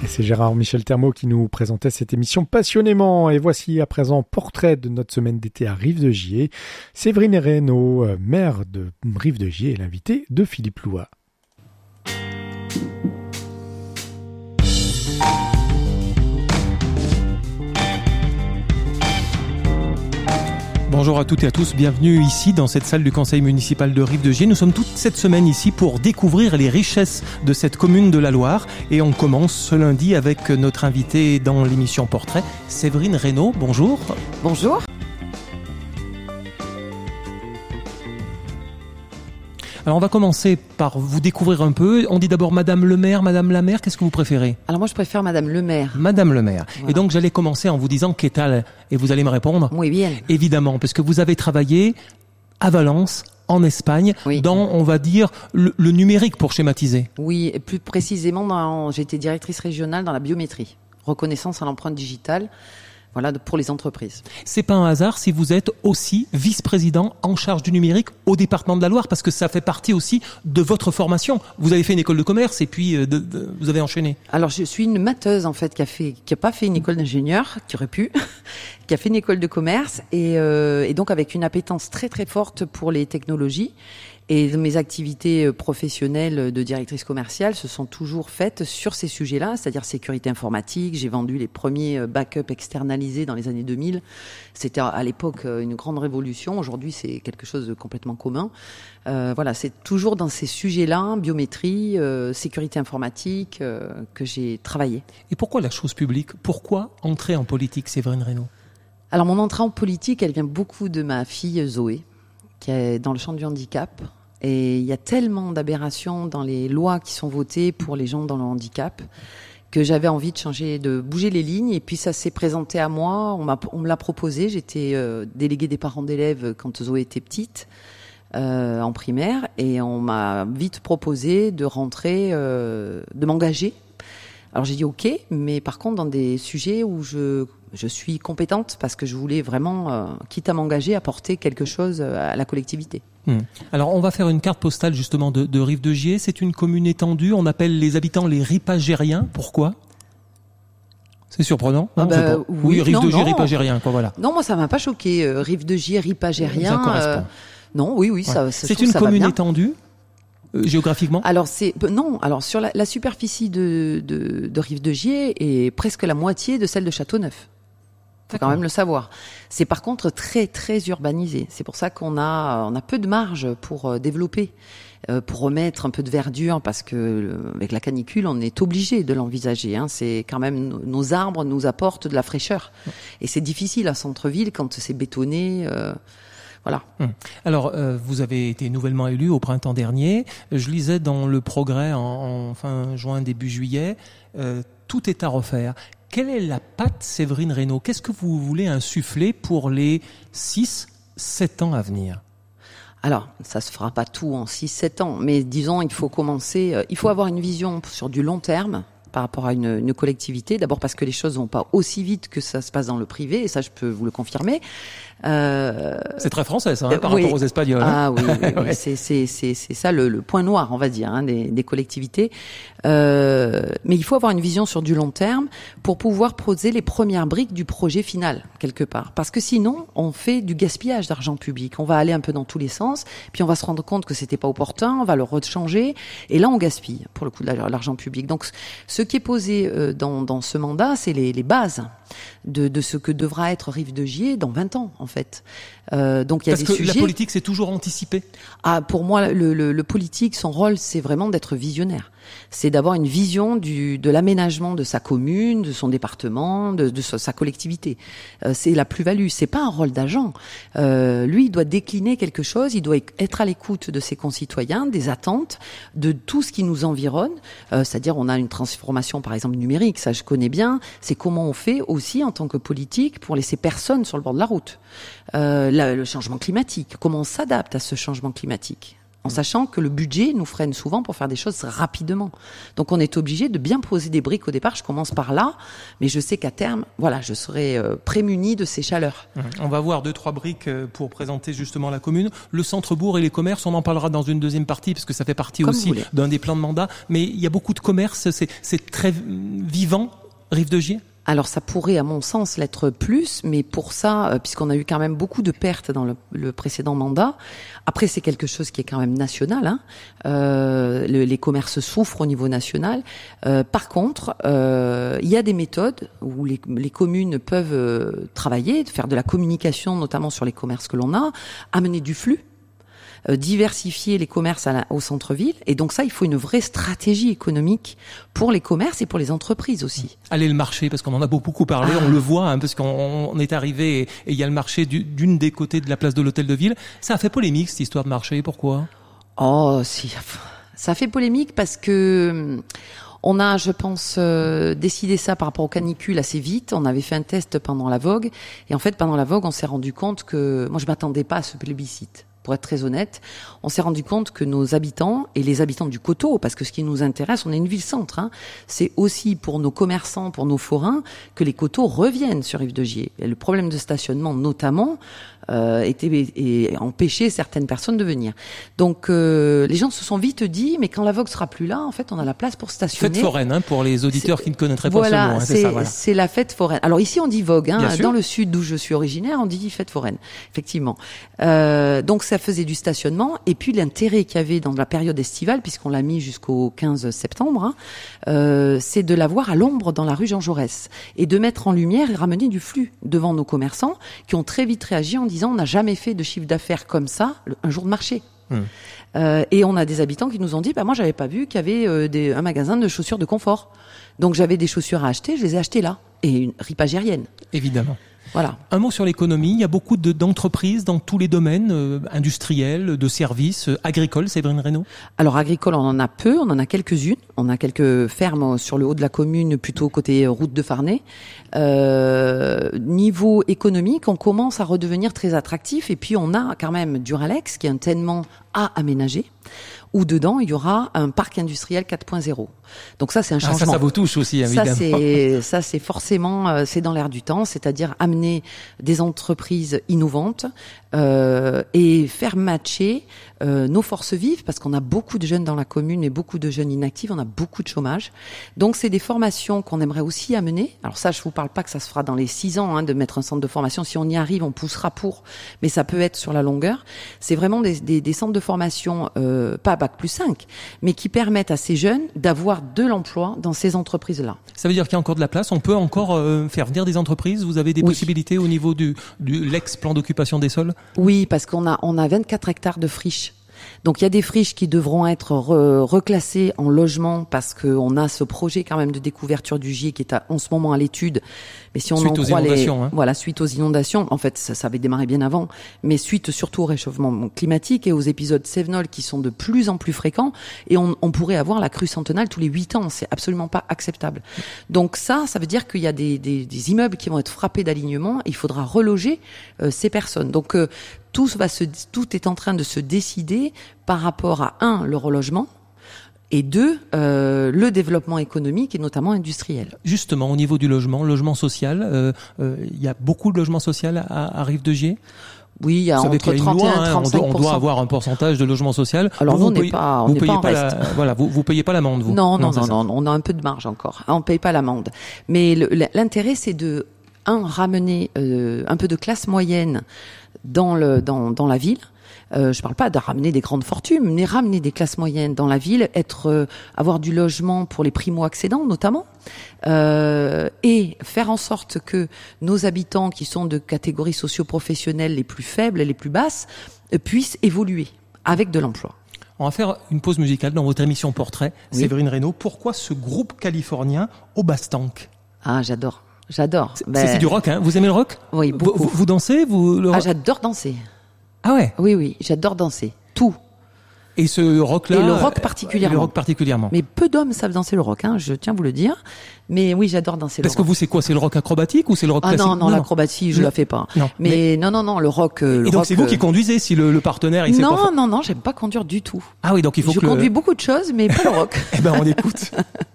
Et c'est Gérard-Michel Thermot qui nous présentait cette émission passionnément. Et voici à présent portrait de notre semaine d'été à Rive-de-Gier. Séverine Reynaud, maire de Rive-de-Gier, est l'invitée de Philippe Loua. Bonjour à toutes et à tous, bienvenue ici dans cette salle du conseil municipal de Rive-de-Gier. Nous sommes toute cette semaine ici pour découvrir les richesses de cette commune de la Loire. Et on commence ce lundi avec notre invitée dans l'émission Portrait, Séverine Reynaud. Bonjour. Bonjour. Alors on va commencer par vous découvrir un peu. On dit d'abord Madame le maire, Madame la maire, qu'est-ce que vous préférez ? Alors moi je préfère Madame le maire. Madame le maire. Voilà. Et donc j'allais commencer en vous disant qu'est tal, et vous allez me répondre ? Oui, bien. Évidemment, parce que vous avez travaillé à Valence, en Espagne, Oui. dans, on va dire, le numérique pour schématiser. Oui, et plus précisément, j'ai été directrice régionale dans la biométrie, reconnaissance à l'empreinte digitale, voilà, pour les entreprises. C'est pas un hasard si vous êtes aussi vice-président en charge du numérique au département de la Loire, parce que ça fait partie aussi de votre formation. Vous avez fait une école de commerce et puis vous avez enchaîné. Alors je suis une matheuse en fait qui a pas fait une école d'ingénieur, qui aurait pu, qui a fait une école de commerce et donc avec une appétence très très forte pour les technologies. Et mes activités professionnelles de directrice commerciale se sont toujours faites sur ces sujets-là, c'est-à-dire sécurité informatique. J'ai vendu les premiers backups externalisés dans les années 2000. C'était à l'époque une grande révolution. Aujourd'hui, c'est quelque chose de complètement commun. Voilà, c'est toujours dans ces sujets-là, biométrie, sécurité informatique, que j'ai travaillé. Et pourquoi la chose publique ? Pourquoi entrer en politique, Séverine Reynaud ? Alors, mon entrée en politique, elle vient beaucoup de ma fille Zoé, qui est dans le champ du handicap. Et il y a tellement d'aberrations dans les lois qui sont votées pour les gens dans le handicap que j'avais envie de changer, de bouger les lignes. Et puis ça s'est présenté à moi, on me l'a proposé. J'étais déléguée des parents d'élèves quand Zoé était petite, en primaire. Et on m'a vite proposé de rentrer, de m'engager. Alors j'ai dit OK, mais par contre dans des sujets où je suis compétente parce que je voulais vraiment, quitte à m'engager, apporter quelque chose à la collectivité. Alors on va faire une carte postale justement de Rive-de-Gier. C'est une commune étendue, on appelle les habitants les ripagériens. Pourquoi ? C'est surprenant. Ah bah, oui, Rive-de-Gier, ripagérien, quoi, voilà. Non, moi ça m'a pas choqué. Rive-de-Gier, ripagérien. Ça correspond. Non, oui, Ouais. ça. C'est une commune étendue géographiquement. Alors Alors sur la superficie de Rive-de-Gier est presque la moitié de celle de Châteauneuf. Faut quand même le savoir. C'est par contre très très urbanisé. C'est pour ça qu'on a peu de marge pour développer, pour remettre un peu de verdure, parce que avec la canicule, on est obligé de l'envisager. Hein. C'est quand même nos arbres nous apportent de la fraîcheur, et c'est difficile à centre-ville quand c'est bétonné. Voilà. Alors, vous avez été nouvellement élu au printemps dernier. Je lisais dans Le Progrès en fin juin, début juillet, tout est à refaire. Quelle est la patte Séverine Reynaud ? Qu'est-ce que vous voulez insuffler pour les 6-7 ans à venir ? Alors, ça se fera pas tout en 6-7 ans, mais disons, il faut commencer, il faut avoir une vision sur du long terme par rapport à une collectivité. D'abord parce que les choses vont pas aussi vite que ça se passe dans le privé, et ça, je peux vous le confirmer. C'est très français, ça, par oui. rapport aux Espagnols. Ah oui, Ouais. c'est ça le point noir, on va dire, hein, des collectivités. Mais il faut avoir une vision sur du long terme pour pouvoir poser les premières briques du projet final, quelque part. Parce que sinon, on fait du gaspillage d'argent public. On va aller un peu dans tous les sens, puis on va se rendre compte que c'était pas opportun, on va le rechanger, et là on gaspille, pour le coup, de l'argent public. Donc, ce qui est posé dans ce mandat, c'est les bases de ce que devra être Rive-de-Gier dans 20 ans, en fait. Donc il y a Parce des que sujets. la politique, c'est toujours anticipé. Ah, pour moi, le politique, son rôle, c'est vraiment d'être visionnaire. C'est d'avoir une vision de l'aménagement de sa commune, de son département, de sa collectivité. C'est la plus-value. C'est pas un rôle d'agent. Lui, il doit décliner quelque chose. Il doit être à l'écoute de ses concitoyens, des attentes, de tout ce qui nous environne. C'est-à-dire, on a une transformation, par exemple, numérique. Ça, je connais bien. C'est comment on fait aussi en tant que politique pour laisser personne sur le bord de la route. Le changement climatique. Comment on s'adapte à ce changement climatique? en sachant que le budget nous freine souvent pour faire des choses rapidement. Donc on est obligé de bien poser des briques au départ. Je commence par là, mais je sais qu'à terme, voilà, je serai prémunie de ces chaleurs. On va voir 2-3 briques pour présenter justement la commune. Le centre-bourg et les commerces, on en parlera dans une deuxième partie, parce que ça fait partie Comme aussi d'un des plans de mandat. Mais il y a beaucoup de commerces, c'est très vivant, Rive de Gier. Alors ça pourrait, à mon sens, l'être plus, mais pour ça, puisqu'on a eu quand même beaucoup de pertes dans le précédent mandat, après c'est quelque chose qui est quand même national, hein. Les commerces souffrent au niveau national. Par contre, il y a des méthodes où les communes peuvent travailler, faire de la communication, notamment sur les commerces que l'on a, amener du flux, diversifier les commerces au centre-ville. Et donc ça, il faut une vraie stratégie économique pour les commerces et pour les entreprises aussi. Allez, le marché, parce qu'on en a beaucoup parlé, on le voit, hein, parce qu'on est arrivé et il y a le marché d'une des côtés de la place de l'Hôtel de Ville. Ça a fait polémique, cette histoire de marché. Pourquoi ? Oh, si, ça fait polémique parce que on a, je pense, décidé ça par rapport aux canicules assez vite. On avait fait un test pendant la Vogue. Et en fait, pendant la Vogue, on s'est rendu compte que... Moi, je m'attendais pas à ce plébiscite. Pour être très honnête, on s'est rendu compte que nos habitants et les habitants du Coteau, parce que ce qui nous intéresse, on est une ville-centre, hein, c'est aussi pour nos commerçants, pour nos forains, que les coteaux reviennent sur Rive de Gier. Et le problème de stationnement, notamment, empêchait certaines personnes de venir. Donc, les gens se sont vite dit, mais quand la Vogue sera plus là, en fait, on a la place pour stationner. Fête foraine, hein, pour les auditeurs qui ne connaîtraient pas ce mot. Hein, c'est ça, voilà. C'est la fête foraine. Alors ici, on dit Vogue. Hein, dans le sud d'où je suis originaire, on dit fête foraine, effectivement. Donc, ça faisait du stationnement. Et puis, l'intérêt qu'il y avait dans la période estivale, puisqu'on l'a mis jusqu'au 15 septembre, hein, c'est de l'avoir à l'ombre dans la rue Jean Jaurès et de mettre en lumière et ramener du flux devant nos commerçants qui ont très vite réagi en disant on n'a jamais fait de chiffre d'affaires comme ça un jour de marché. Et on a des habitants qui nous ont dit moi j'avais pas vu qu'il y avait un magasin de chaussures de confort. Donc j'avais des chaussures à acheter, je les ai achetées là. Et une ripe algérienne. Évidemment. Voilà. Un mot sur l'économie. Il y a beaucoup d'entreprises dans tous les domaines, industriels, de services, agricoles, Séverine Reynaud. Alors agricole, on en a peu, on en a quelques-unes. On a quelques fermes sur le haut de la commune, plutôt côté route de Farnay. Niveau économique, on commence à redevenir très attractif. Et puis on a quand même Duralex, qui est un tellement à aménager, où dedans il y aura un parc industriel 4.0. Donc ça c'est un changement. Ça vous touche aussi, évidemment. Ça c'est forcément c'est dans l'air du temps, c'est-à-dire amener des entreprises innovantes et faire matcher nos forces vives, parce qu'on a beaucoup de jeunes dans la commune et beaucoup de jeunes inactifs, on a beaucoup de chômage. Donc c'est des formations qu'on aimerait aussi amener. Alors ça, je vous parle pas que ça se fera dans les 6 ans, hein, de mettre un centre de formation. Si on y arrive, on poussera pour, mais ça peut être sur la longueur. C'est vraiment des centres de formation, pas Bac+5, mais qui permettent à ces jeunes d'avoir de l'emploi dans ces entreprises-là. Ça veut dire qu'il y a encore de la place. On peut encore faire venir des entreprises. Vous avez des possibilités au niveau du l'ex-plan d'occupation des sols? Oui, parce qu'on a 24 hectares de friches. Donc il y a des friches qui devront être reclassées en logement, parce qu'on a ce projet quand même de découverture du Gier qui est en ce moment à l'étude. Mais si on suite en aux croit inondations, voilà, suite aux inondations, en fait ça avait démarré bien avant, mais suite surtout au réchauffement climatique et aux épisodes cévenols qui sont de plus en plus fréquents, et on pourrait avoir la crue centenale tous les 8 ans, c'est absolument pas acceptable. Donc ça veut dire qu'il y a des immeubles qui vont être frappés d'alignement, et il faudra reloger ces personnes. Donc tout est en train de se décider par rapport à le relogement, et 2, le développement économique et notamment industriel. Justement, au niveau du logement social, il y a beaucoup de logements sociaux à Rive de Gier. Oui, il y a entre 31 et 35%. On doit avoir un pourcentage de logement social. Alors nous, on n'est pas en reste. Voilà, vous payez pas l'amende, vous. Non, on a un peu de marge encore. On paye pas l'amende. Mais l'intérêt, c'est de ramener un peu de classe moyenne dans la ville. Je parle pas de ramener des grandes fortunes, mais ramener des classes moyennes dans la ville, avoir du logement pour les primo-accédants notamment, et faire en sorte que nos habitants qui sont de catégories socio-professionnelles les plus faibles et les plus basses puissent évoluer avec de l'emploi. On va faire une pause musicale dans votre émission Portrait. Oui. Séverine Reynaud, pourquoi ce groupe californien Obastank? Ah, j'adore. C'est du rock, hein? Vous aimez le rock? Oui, beaucoup. Vous dansez? J'adore danser. Ah ouais? Oui, j'adore danser. Tout. Et ce rock-là. Et le rock particulièrement. Le rock particulièrement. Mais peu d'hommes savent danser le rock, hein, je tiens à vous le dire. Mais oui, j'adore danser le rock. Parce que vous, c'est quoi? C'est le rock acrobatique ou c'est le rock classique? Non, l'acrobatie, je la fais pas. Non. Mais non, le rock. Et donc c'est vous qui conduisez si le partenaire il sait pas. Non, j'aime pas conduire du tout. Ah oui, donc il faut je conduis beaucoup de choses, mais pas le rock. Eh ben on écoute.